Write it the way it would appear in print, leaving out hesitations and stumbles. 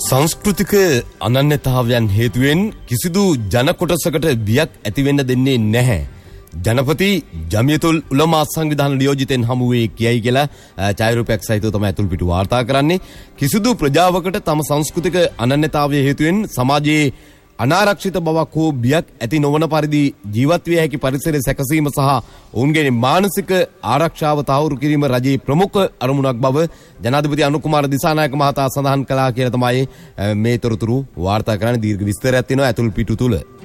සංස්කෘතික අනන්‍යතාවයන් හේතුවෙන් කිසිදු ජන කොටසකට බියක් ඇති වෙන්න දෙන්නේ නැහැ. ජනපති ජමියතුල් උලමා සංවිධාන නියෝජිතෙන් හමුවේ කියයි කියලා ඡායාරූපයක් සහිතව තමයි අතුල් පිටු වාර්තා කරන්නේ. කිසිදු ප්‍රජාවකට තම සංස්කෘතික අනන්‍යතාවය හේතුවෙන් සමාජයේ අනාරක්ෂිත බවක් හෝ බියක් ඇති නොවන පරිදි ජීවත් විය හැකි පරිසරය සැකසීම සහ ඔවුන්ගේ මානසික ආරක්ෂාව තහවුරු කිරීම රජයේ ප්‍රමුඛ අරමුණක් බව ජනාධිපති අනුකුමාර දිසානායක මහතා සඳහන් කළා කියලා තමයි මේ තොරතුරු වාර්තා කරන්නේ. දීර්ඝ විස්තරයක් තියෙනවා අතුල් පිටු තුල.